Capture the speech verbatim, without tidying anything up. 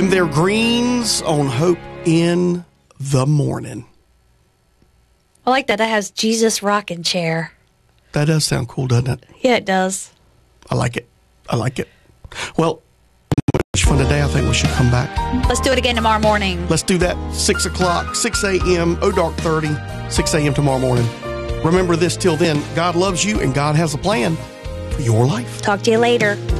Them there greens on Hope in the Morning. I like that. That has Jesus rocking chair. That does sound cool, doesn't it? Yeah, it does. I like it. I like it. Well, much fun today. I think we should come back. Let's do it again tomorrow morning. Let's do that. six o'clock, six a.m., O Dark thirty, six a.m. tomorrow morning. Remember this till then. God loves you and God has a plan for your life. Talk to you later.